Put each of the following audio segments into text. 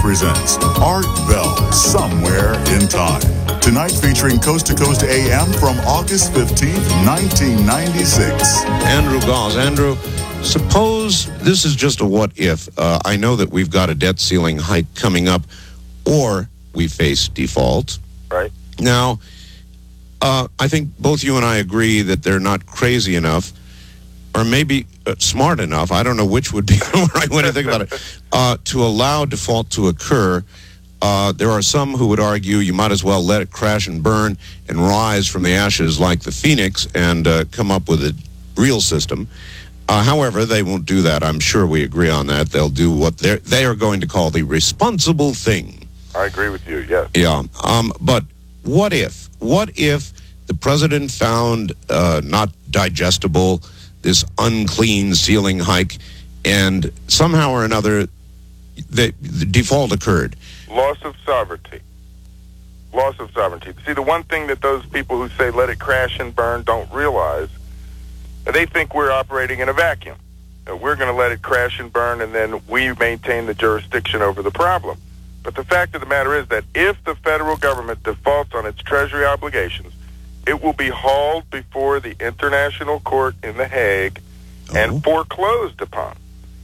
presents Art Bell, Somewhere in Time. Tonight featuring Coast to Coast AM from August 15th, 1996. Andrew Gauze. Andrew, suppose this is just a what if. I know that we've got a debt ceiling hike coming up, or we face default. Right. Now, I think both you and I agree that they're not crazy enough, or maybe smart enough, I don't know which would be the right way to think about it, to allow default to occur. There are some who would argue you might as well let it crash and burn and rise from the ashes like the phoenix and come up with a real system. However, they won't do that. I'm sure we agree on that. They'll do what they are going to call the responsible thing. I agree with you, yes. Yeah. But what if? What if the president found not digestible this unclean ceiling hike, and somehow or another the default occurred? Loss of sovereignty. Loss of sovereignty. See, the one thing that those people who say let it crash and burn don't realize, they think we're operating in a vacuum. We're going to let it crash and burn, and then we maintain the jurisdiction over the problem. But the fact of the matter is that if the federal government defaults on its treasury obligations, it will be hauled before the International Court in The Hague and foreclosed upon.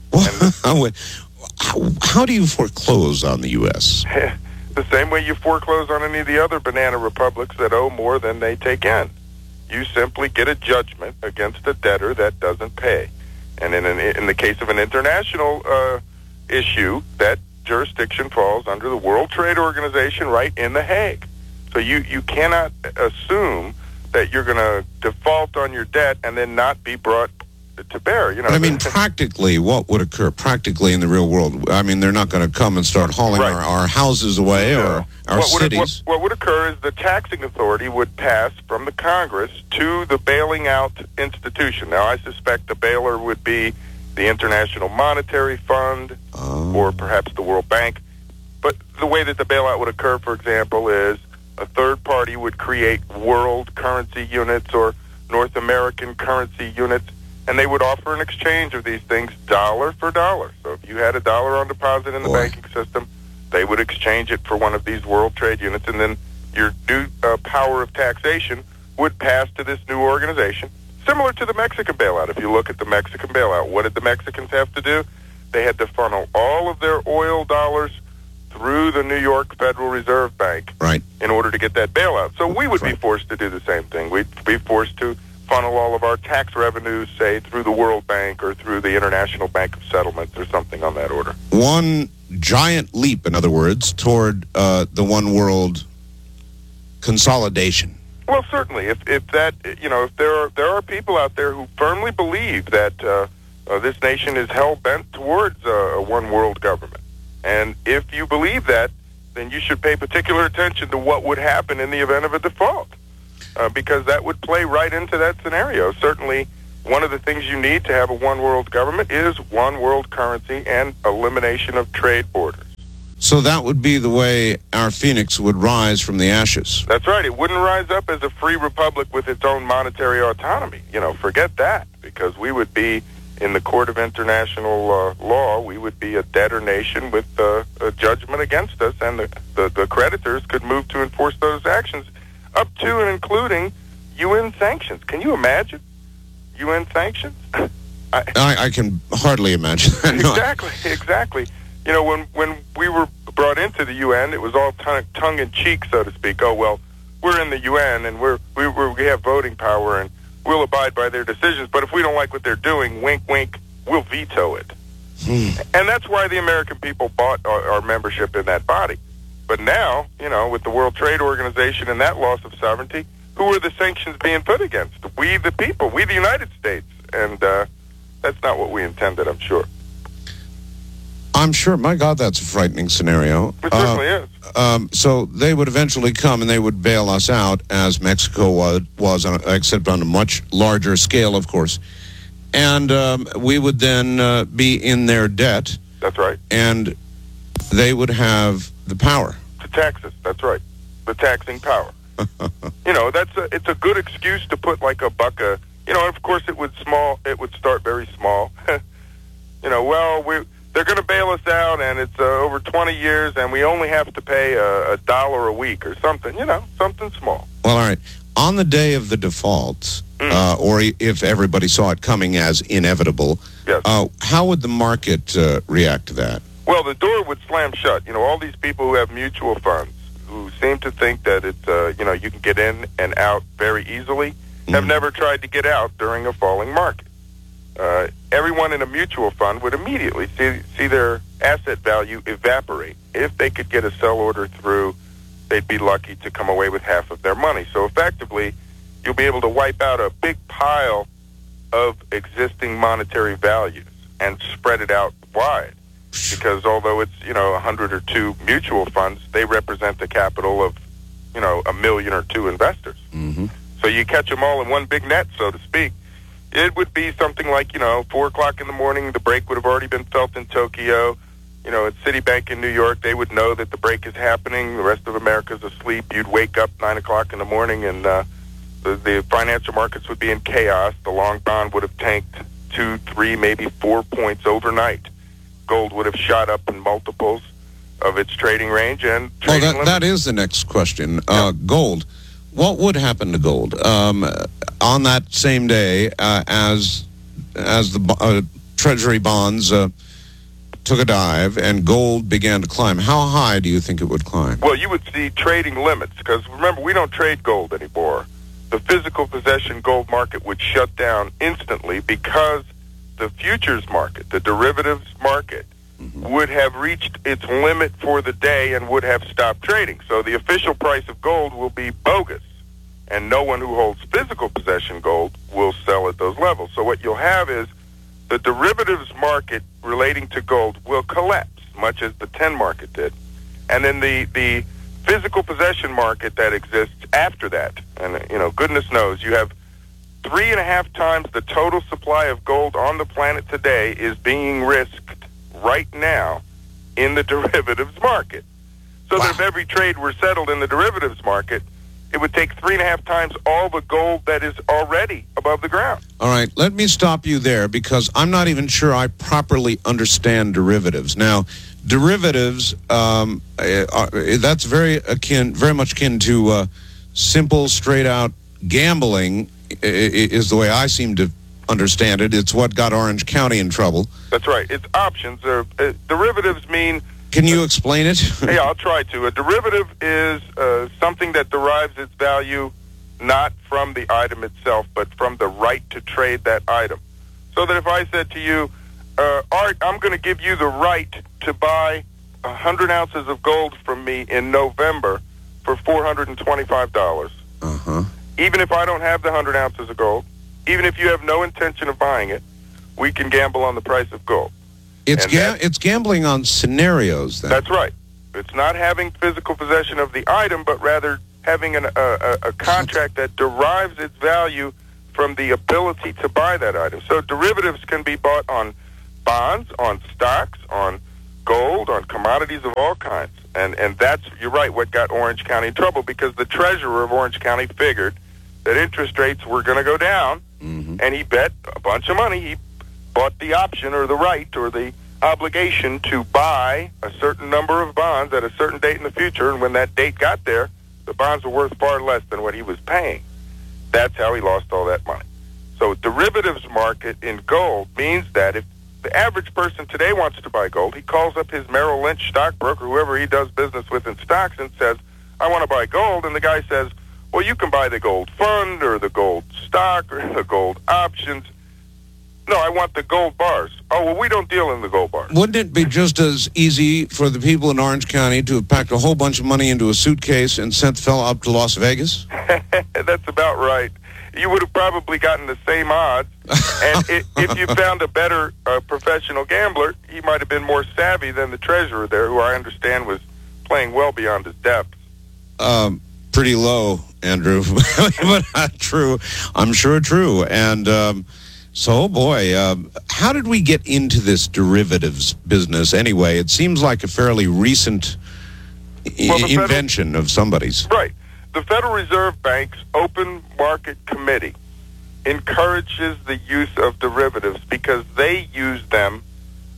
How do you foreclose on the U.S.? The same way you foreclose on any of the other banana republics that owe more than they take in. You simply get a judgment against a debtor that doesn't pay. And in the case of an international issue, that jurisdiction falls under the World Trade Organization right in The Hague. So you cannot assume that you're going to default on your debt and then not be brought to bear. You know. But I mean, practically, what would occur practically in the real world? I mean, they're not going to come and start hauling our houses away or our cities. What would occur is the taxing authority would pass from the Congress to the bailing out institution. Now, I suspect the bailer would be the International Monetary Fund or perhaps the World Bank. But the way that the bailout would occur, for example, is a third party would create world currency units or North American currency units, and they would offer an exchange of these things dollar for dollar. So if you had $1 on deposit in the banking system, they would exchange it for one of these world trade units, and then your new power of taxation would pass to this new organization, similar to the Mexican bailout. If you look at the Mexican bailout, what did the Mexicans have to do? They had to funnel all of their oil dollars through the New York Federal Reserve Bank in order to get that bailout. So we would be forced to do the same thing. We'd be forced to funnel all of our tax revenues, say, through the World Bank or through the International Bank of Settlements or something on that order. One giant leap, in other words, toward the one world consolidation. Well, certainly. If that, if there are people out there who firmly believe that this nation is hell-bent towards a one world government. And if you believe that, then you should pay particular attention to what would happen in the event of a default, because that would play right into that scenario. Certainly, one of the things you need to have a one-world government is one world currency and elimination of trade borders. So that would be the way our phoenix would rise from the ashes. That's right. It wouldn't rise up as a free republic with its own monetary autonomy. Forget that, because we would be in the Court of International Law, we would be a debtor nation with a judgment against us, and the creditors could move to enforce those actions up to and including UN sanctions. Can you imagine UN sanctions? I can hardly imagine that. Exactly. When we were brought into the UN, it was all tongue-in-cheek, so to speak. Oh, well, we're in the UN, and we have voting power, and we'll abide by their decisions, but if we don't like what they're doing, wink, wink, we'll veto it. And that's why the American people bought our membership in that body. But now, with the World Trade Organization and that loss of sovereignty, who are the sanctions being put against? We, the people, we, the United States. And that's not what we intended, I'm sure. I'm sure. My God, that's a frightening scenario. It certainly is. So they would eventually come and they would bail us out, as Mexico was except on a much larger scale, of course. And we would then be in their debt. That's right. And they would have the power to tax us. That's right. The taxing power. It's a good excuse to put like a buck. Of course, it would start very small. they're going to bail us out, and it's over 20 years, and we only have to pay $1 a week or something, something small. Well, all right. On the day of the default, or if everybody saw it coming as inevitable, Yes. How would the market react to that? Well, the door would slam shut. All these people who have mutual funds, who seem to think that it's, you can get in and out very easily, have never tried to get out during a falling market. Everyone in a mutual fund would immediately see their asset value evaporate. If they could get a sell order through, they'd be lucky to come away with half of their money. So effectively, you'll be able to wipe out a big pile of existing monetary values and spread it out wide. Because although it's, 100 or 2 mutual funds, they represent the capital of, 1 million or 2 investors. Mm-hmm. So you catch them all in one big net, so to speak. It would be something like, 4 o'clock in the morning, the break would have already been felt in Tokyo. At Citibank in New York, they would know that the break is happening. The rest of America's asleep. You'd wake up 9 o'clock in the morning, and the financial markets would be in chaos. The long bond would have tanked 2, 3, maybe 4 points overnight. Gold would have shot up in multiples of its trading range and trading limits. That is the next question. Gold. What would happen to gold on that same day as the Treasury bonds took a dive and gold began to climb? How high do you think it would climb? Well, you would see trading limits, because remember, we don't trade gold anymore. The physical possession gold market would shut down instantly because the futures market, the derivatives market, would have reached its limit for the day and would have stopped trading. So the official price of gold will be bogus, and no one who holds physical possession gold will sell at those levels. So what you'll have is the derivatives market relating to gold will collapse, much as the 10 market did. And then the physical possession market that exists after that, and, goodness knows, you have 3.5 times the total supply of gold on the planet today is being risked right now in the derivatives market. So that if every trade were settled in the derivatives market, it would take 3.5 times all the gold that is already above the ground. All right, let me stop you there, because I'm not even sure I properly understand derivatives. Now, derivatives, that's very much akin to simple, straight-out gambling, is the way I seem to understand it. It's what got Orange County in trouble. That's right. It's options. Derivatives mean... Can you explain it? Yeah, I'll try to. A derivative is something that derives its value not from the item itself, but from the right to trade that item. So that if I said to you, Art, I'm going to give you the right to buy 100 ounces of gold from me in November for $425. Uh-huh. Even if I don't have the 100 ounces of gold, even if you have no intention of buying it, we can gamble on the price of gold. It's gambling on scenarios, then. That's right. It's not having physical possession of the item, but rather having a contract that derives its value from the ability to buy that item. So derivatives can be bought on bonds, on stocks, on gold, on commodities of all kinds. And that's, you're right, what got Orange County in trouble, because the treasurer of Orange County figured that interest rates were going to go down, and he bet a bunch of money. He bought the option or the right or the obligation to buy a certain number of bonds at a certain date in the future, and when that date got there, the bonds were worth far less than what he was paying. That's how he lost all that money. So derivatives market in gold means that if the average person today wants to buy gold, he calls up his Merrill Lynch stockbroker, whoever he does business with in stocks, and says, I want to buy gold. And the guy says, well, you can buy the gold fund or the gold stock or the gold options. No, I want the gold bars. Oh, well, we don't deal in the gold bars. Wouldn't it be just as easy for the people in Orange County to have packed a whole bunch of money into a suitcase and sent the fellow up to Las Vegas? That's about right. You would have probably gotten the same odds. And if you found a better professional gambler, he might have been more savvy than the treasurer there, who I understand was playing well beyond his depth. Pretty low, Andrew, but true. I'm sure true. And so, boy, how did we get into this derivatives business anyway? It seems like a fairly recent invention of somebody's. Right. The Federal Reserve Bank's Open Market Committee encourages the use of derivatives because they use them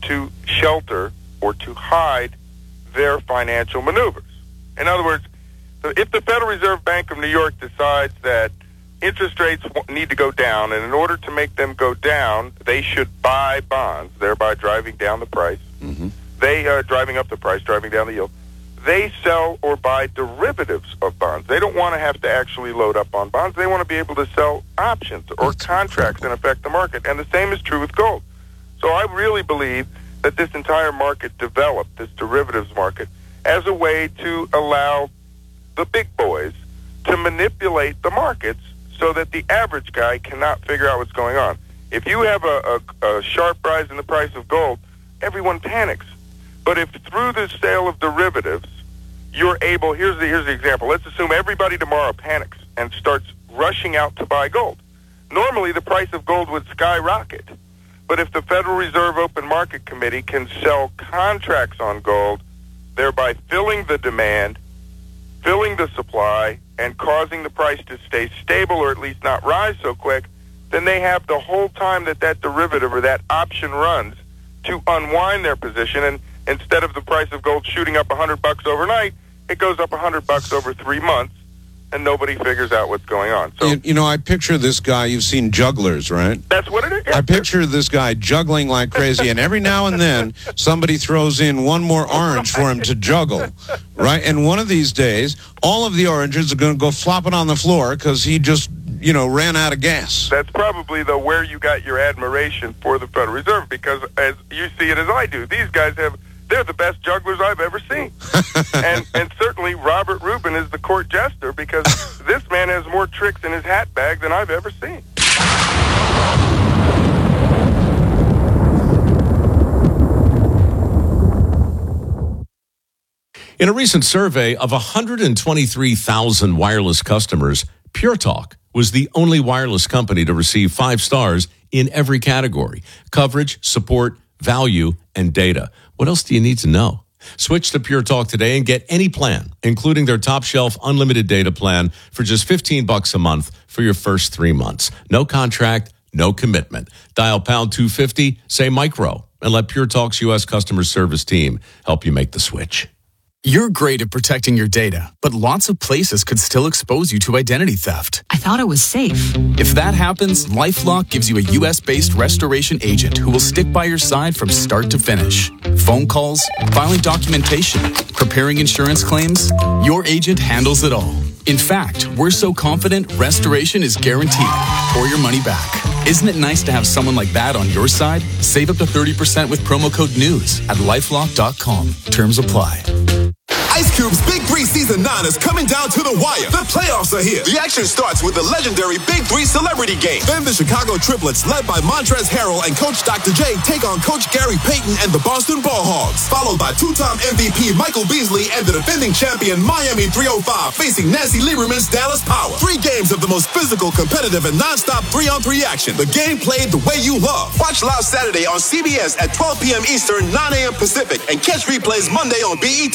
to shelter or to hide their financial maneuvers. In other words, if the Federal Reserve Bank of New York decides that interest rates need to go down, and in order to make them go down, they should buy bonds, thereby driving down the price. Mm-hmm. They are driving up the price, driving down the yield. They sell or buy derivatives of bonds. They don't want to have to actually load up on bonds. They want to be able to sell options or contracts and affect the market. And the same is true with gold. So I really believe that this entire market developed, this derivatives market, as a way to allow the big boys to manipulate the markets so that the average guy cannot figure out what's going on. If you have a sharp rise in the price of gold, everyone panics. But if through the sale of derivatives, you're able, here's the example. Let's assume everybody tomorrow panics and starts rushing out to buy gold. Normally, the price of gold would skyrocket. But if the Federal Reserve Open Market Committee can sell contracts on gold, thereby filling the demand, filling the supply, and causing the price to stay stable or at least not rise so quick, then they have the whole time that derivative or that option runs to unwind their position. And instead of the price of gold shooting up $100 overnight, it goes up $100 over 3 months, and nobody figures out what's going on. So you know, I picture this guy. You've seen jugglers, right? That's what it is. I picture this guy juggling like crazy, and every now and then somebody throws in one more orange for him to juggle, right? And one of these days, all of the oranges are going to go flopping on the floor because he just, ran out of gas. That's probably, though, where you got your admiration for the Federal Reserve, because as you see it as I do, these guys they're the best jugglers I've ever seen. and certainly Robert Rubin is the court jester, because this man has more tricks in his hat bag than I've ever seen. In a recent survey of 123,000 wireless customers, Pure Talk was the only wireless company to receive 5 stars in every category: coverage, support, value, and data. What else do you need to know? Switch to Pure Talk today and get any plan, including their top shelf unlimited data plan, for just $15 a month for your first 3 months. No contract, no commitment. Dial pound 250, say micro, and let Pure Talk's U.S. customer service team help you make the switch. You're great at protecting your data, but lots of places could still expose you to identity theft. I thought it was safe. If that happens, LifeLock gives you a U.S.-based restoration agent who will stick by your side from start to finish. Phone calls, filing documentation, preparing insurance claims, your agent handles it all. In fact, we're so confident restoration is guaranteed or your money back. Isn't it nice to have someone like that on your side? Save up to 30% with promo code NEWS at LifeLock.com. Terms apply. Ice Cube's Big 3 Season 9 is coming down to the wire. The playoffs are here. The action starts with the legendary Big 3 Celebrity Game. Then the Chicago Triplets, led by Montrezl Harrell and Coach Dr. J, take on Coach Gary Payton and the Boston Ball Hogs. Followed by two-time MVP Michael Beasley and the defending champion Miami 305 facing Nancy Lieberman's Dallas Power. 3 games of the most physical, competitive, and non-stop 3-on-3 action. The game played the way you love. Watch live Saturday on CBS at 12 p.m. Eastern, 9 a.m. Pacific, and catch replays Monday on BET.